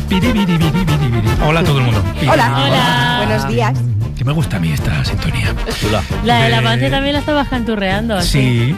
Hola a todo el mundo. Hola. Buenos días. Que me gusta a mí esta sintonía. La de la Pance también la estabas canturreando. Sí.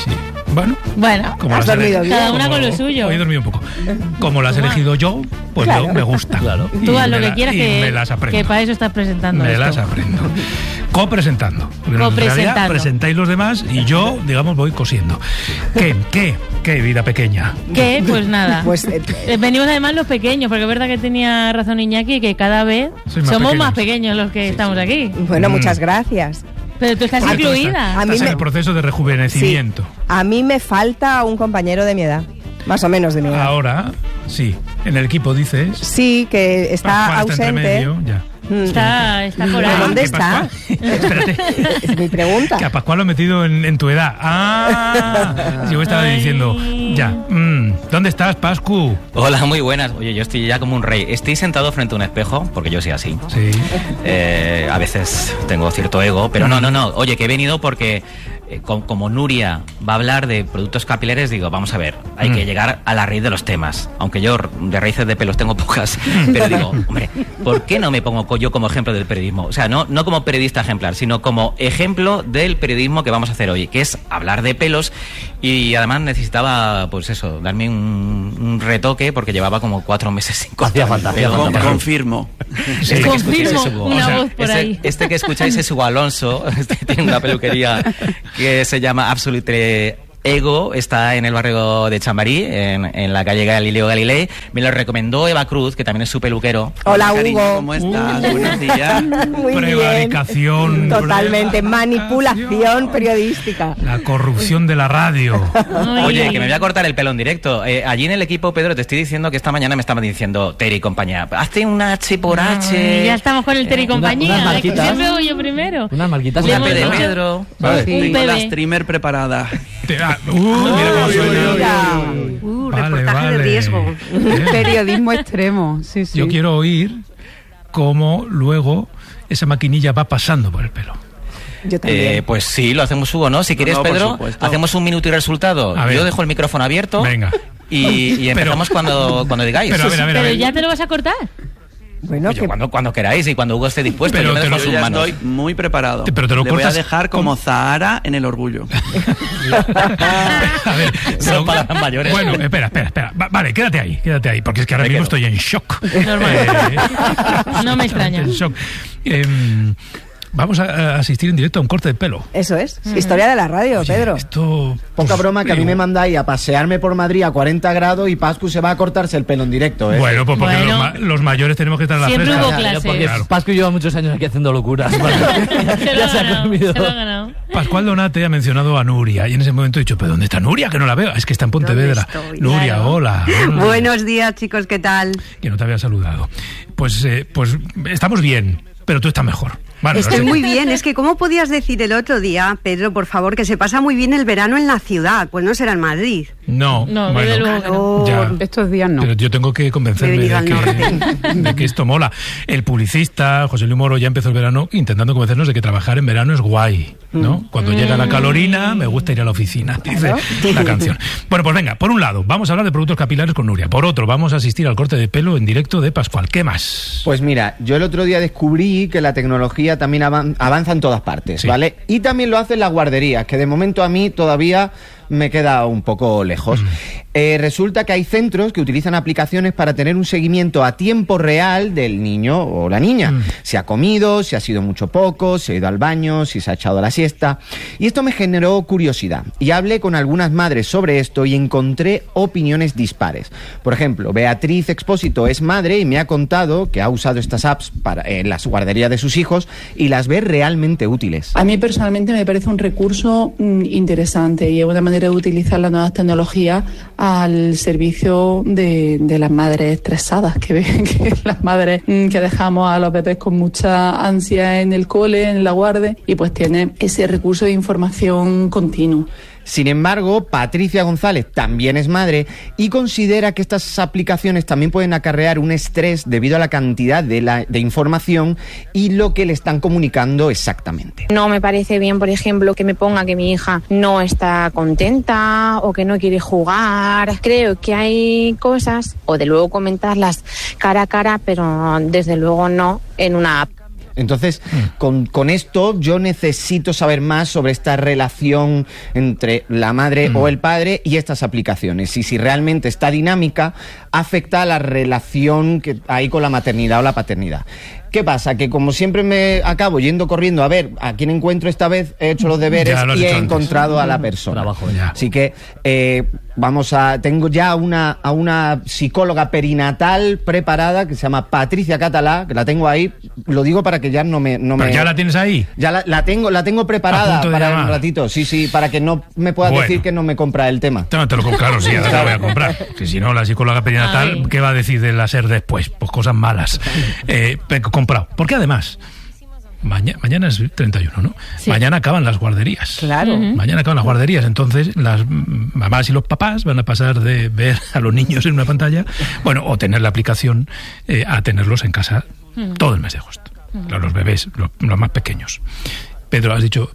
Bueno, como has dormido bien. Cada una con lo suyo. Hoy he dormido un poco. Como las he elegido yo, pues claro. yo me gusta. Claro. Tú haz lo que quieras, me las aprendo. que para eso estás presentando Me esto. las aprendo. Copresentando. En realidad presentáis los demás y yo, digamos, voy cosiendo. ¿Qué vida pequeña? ¿Qué? Pues nada. Pues Venimos además los pequeños, porque es verdad que tenía razón Iñaki, que cada vez somos más pequeños los que estamos aquí. bueno, muchas gracias. Pero tú estás incluida. Estás en el proceso de rejuvenecimiento. Sí. A mí me falta un compañero de mi edad. Más o menos de mi edad. Ahora, sí. En el equipo dices. Sí, que está Pascual está entre ausente. medio, ya. Está por ahí. ¿Dónde ¿Qué está? Pascual? Espérate. Es mi pregunta. Que a Pascual lo he metido en tu edad. Yo estaba diciendo, ya. ¿Dónde estás, Pascu? Hola, muy buenas. Oye, yo estoy ya como un rey. Estoy sentado frente a un espejo, porque yo soy así. Sí. A veces tengo cierto ego, pero no. Oye, que he venido porque como Nuria va a hablar de productos capilares, digo, vamos a ver, hay que llegar a la raíz de los temas. Aunque yo de raíces de pelos tengo pocas, pero digo, hombre, ¿por qué no me pongo yo como ejemplo del periodismo? O sea, no como periodista ejemplar, sino como ejemplo del periodismo que vamos a hacer hoy, que es hablar de pelos. Y además necesitaba, pues eso, darme un retoque, porque llevaba como 4 meses sin cortar. Confirmo. Sí. Confirmo una voz por ahí. Este que escucháis es Hugo Alonso, tiene una peluquería que se llama Absolute Ego, está en el barrio de Chamberí, en la calle Galileo Galilei. Me lo recomendó Eva Cruz, que también es su peluquero. Hola, Cariño, Hugo. ¿cómo estás? Buenos días. Muy Prevaricación. bien. Totalmente. Manipulación periodística. La corrupción de la radio. Oye, que me voy a cortar el pelo en directo. Allí en el equipo, Pedro, te estoy diciendo que esta mañana me estaban diciendo Terry y compañía, hazte un H por H. Ya estamos con el Terry y compañía. unas marquitas. Siempre voy yo primero. Unas marquitas. Le Una hemos P de dicho- Pedro. Vale. Tengo la streamer preparada. Mira cómo suena. Reportaje de riesgo. Periodismo extremo. Sí. Yo quiero oír cómo luego esa maquinilla va pasando por el pelo. Yo también. Pues sí, lo hacemos, Hugo, ¿no? Si quieres, No, por Pedro, supuesto. hacemos un minuto y resultado. A ver. Yo dejo el micrófono abierto. Venga. Y empezamos cuando digáis. Pero a ver. Pero ya te lo vas a cortar. Bueno, Oye, que cuando queráis y cuando Hugo esté dispuesto, Pero yo me te dejo lo- sus Yo ya manos. estoy muy preparado. Pero te lo Le voy a cortas dejar como Zahara en el orgullo. A ver, Son palabras mayores. Bueno, espera. Vale, quédate ahí, porque es que ahora Me mismo quedo. estoy en shock. Normal. No me extraña. En shock. Vamos a asistir en directo a un corte de pelo. eso es. Historia de la radio, Oye, Pedro. Esto... Poca broma que a mí me mandáis a pasearme por Madrid a 40 grados y Pascu se va a cortarse el pelo en directo, ¿eh? Bueno, pues porque Bueno. los mayores tenemos que estar a la Siempre fresca. hubo clase. Porque Claro. Pascu lleva muchos años aquí haciendo locuras. Se lo Ya ha se ha ganado. comido. Se lo ha ganado. Pascual Donate ha mencionado a Nuria y en ese momento he dicho, ¿pero dónde está Nuria? Que no la veo. Es que está en Pontevedra. ¿Dónde estoy? Nuria, Claro. hola. Buenos días, chicos, ¿qué tal? Que no te había saludado. Pues estamos bien, pero tú estás mejor. Bueno, Estoy no sé. muy bien. Es que, ¿cómo podías decir el otro día, Pedro, por favor, que se pasa muy bien el verano en la ciudad? Pues no será en Madrid. No, No, bueno, desde luego que no. ya. Estos días no. Pero yo tengo que convencerme Me he venido de que esto mola. El publicista, José Luis Moro, ya empezó el verano intentando convencernos de que trabajar en verano es guay, ¿no? Cuando llega la calorina, me gusta ir a la oficina, dice la canción. Bueno, pues venga, por un lado, vamos a hablar de productos capilares con Nuria. Por otro, vamos a asistir al corte de pelo en directo de Pascual. ¿Qué más? Pues mira, yo el otro día descubrí que la tecnología también avanza en todas partes, Sí. ¿vale? Y también lo hacen las guarderías, que de momento a mí todavía me queda un poco lejos. Resulta que hay centros que utilizan aplicaciones para tener un seguimiento a tiempo real del niño o la niña. Si ha comido, si ha sido mucho poco, si ha ido al baño, si se ha echado la siesta. Y esto me generó curiosidad. Y hablé con algunas madres sobre esto y encontré opiniones dispares. Por ejemplo, Beatriz Expósito es madre y me ha contado que ha usado estas apps en las guarderías de sus hijos y las ve realmente útiles. A mí personalmente me parece un recurso interesante y es una manera de utilizar las nuevas tecnologías al servicio de las madres estresadas, que las madres que dejamos a los bebés con mucha ansia en el cole, en la guardia, y pues tiene ese recurso de información continuo. Sin embargo, Patricia González también es madre y considera que estas aplicaciones también pueden acarrear un estrés debido a la cantidad de información y lo que le están comunicando exactamente. No me parece bien, por ejemplo, que me ponga que mi hija no está contenta o que no quiere jugar. Creo que hay cosas, o de luego comentarlas cara a cara, pero desde luego no en una app. Entonces, con esto yo necesito saber más sobre esta relación entre la madre o el padre y estas aplicaciones. Y si realmente esta dinámica afecta a la relación que hay con la maternidad o la paternidad. ¿Qué pasa? Que como siempre me acabo yendo corriendo a ver a quién encuentro esta vez, he hecho los deberes y he encontrado a la persona. Así que tengo ya a una psicóloga perinatal preparada que se llama Patricia Català, que la tengo ahí. Lo digo para que ya no me... ¿Pero ya la tienes ahí? Ya la tengo preparada para un ratito. Sí, para que no me puedas decir que no me compra el tema. Claro, sí, ahora te lo voy a comprar. Si no, la psicóloga perinatal, ¿qué va a decir de la SER después? Pues cosas malas. Comprado. Porque además, mañana es 31, ¿no? Sí. Mañana acaban las guarderías. Claro. Mañana acaban las guarderías. Entonces, las mamás y los papás van a pasar de ver a los niños en una pantalla, o tener la aplicación, a tenerlos en casa todo el mes de agosto. Los bebés, los más pequeños. Pedro, has dicho,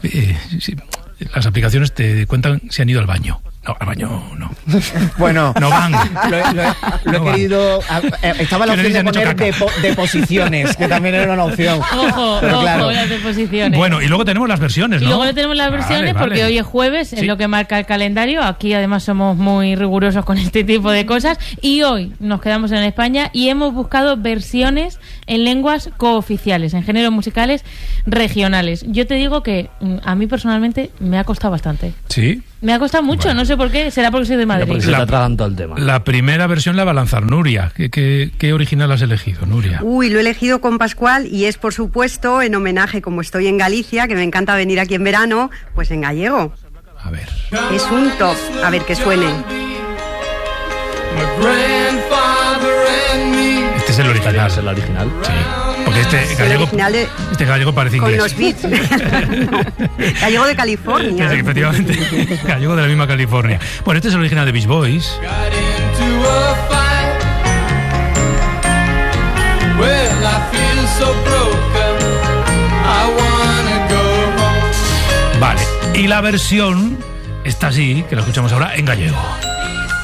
las aplicaciones te cuentan si han ido al baño. No, al baño no. Bueno, no van. Lo he querido. Estaba la opción de poner deposiciones, que también era una opción. Ojo, las deposiciones. Bueno, y luego tenemos las versiones, ¿no? Y luego tenemos las versiones porque hoy es jueves, es lo que marca el calendario. Aquí además somos muy rigurosos con este tipo de cosas. Y hoy nos quedamos en España y hemos buscado versiones en lenguas cooficiales, en géneros musicales regionales. Yo te digo que a mí personalmente me ha costado bastante. ¿Sí? Me ha costado mucho, no sé por qué, será porque soy de Madrid. Porque se te atragan todo el tema. La primera versión la va a lanzar Nuria. ¿Qué original has elegido, Nuria? Lo he elegido con Pascual y es, por supuesto, en homenaje, como estoy en Galicia, que me encanta venir aquí en verano, pues en gallego. A ver. Es un top. A ver, que suene. Este es el original. ¿Es el original? Sí. Porque este gallego parece inglés. Con los beats. No, gallego de California. Sí, efectivamente. Gallego de la misma California. Bueno, este es el original de Beach Boys. Vale. Y la versión está así, que la escuchamos ahora, en gallego.